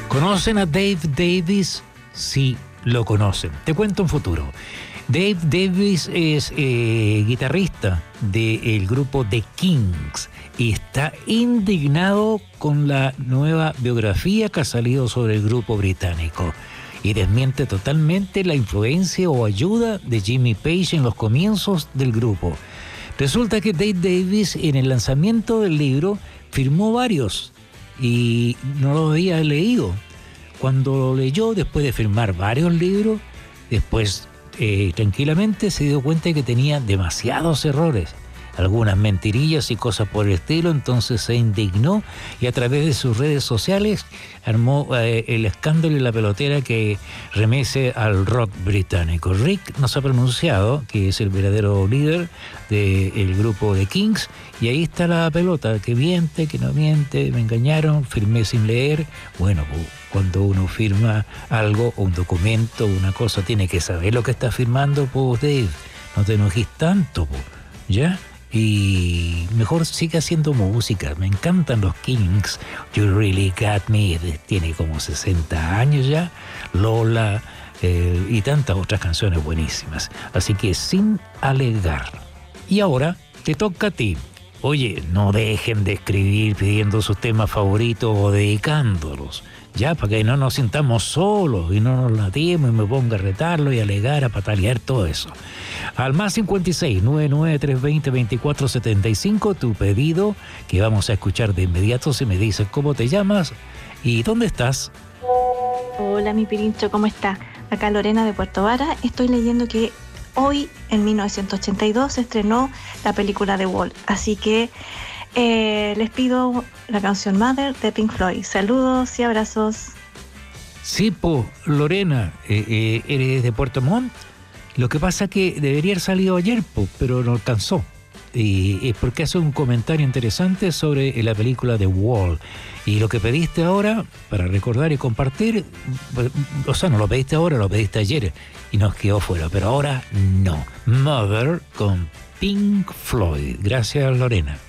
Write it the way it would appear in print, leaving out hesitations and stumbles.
¿Conocen a Dave Davies? Sí, lo conocen. Te cuento un futuro. Dave Davies es guitarrista del grupo The Kings y está indignado con la nueva biografía que ha salido sobre el grupo británico y desmiente totalmente la influencia o ayuda de Jimmy Page en los comienzos del grupo. Resulta que Dave Davies en el lanzamiento del libro firmó varios y no lo había leído. Cuando lo leyó, después de firmar varios libros, después tranquilamente se dio cuenta de que tenía demasiados errores, algunas mentirillas y cosas por el estilo. Entonces se indignó y a través de sus redes sociales armó el escándalo y la pelotera que remece al rock británico. Rick no se ha pronunciado, que es el verdadero líder del grupo The Kings, y ahí está la pelota, que miente, que no miente, me engañaron, firmé sin leer. Bueno, cuando uno firma algo, un documento, una cosa, tiene que saber lo que está firmando, pues Dave, no te enojes tanto, ¿ya? Y mejor sigue haciendo música. Me encantan los Kings. You Really Got Me, tiene como 60 años ya. Lola y tantas otras canciones buenísimas. Así que sin alegar. Y ahora te toca a ti. Oye, no dejen de escribir pidiendo sus temas favoritos o dedicándolos, ya, para que no nos sintamos solos y no nos latemos y me ponga a retarlo y alegar, a patalear, todo eso. Al más 56 99 320 2475, tu pedido, que vamos a escuchar de inmediato si me dices cómo te llamas y dónde estás. Hola, mi Pirincho, ¿cómo está? Acá Lorena de Puerto Vara. Estoy leyendo que hoy, en 1982, se estrenó la película The Wall. Así que les pido la canción Mother de Pink Floyd. Saludos y abrazos. Sí, Lorena, eres de Puerto Montt. Lo que pasa es que debería haber salido ayer, pero no alcanzó. Y es porque hace un comentario interesante sobre la película The Wall. Y lo que pediste ahora, para recordar y compartir, o sea, no lo pediste ahora, lo pediste ayer y nos quedó fuera, pero ahora no. Mother con Pink Floyd. Gracias, Lorena.